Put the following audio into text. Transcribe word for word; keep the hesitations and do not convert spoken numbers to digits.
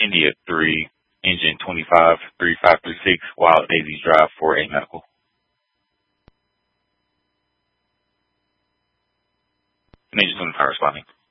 India three, engine twenty-five three five three six, Wild Daisies Drive for a medical. And engine twenty-five responding.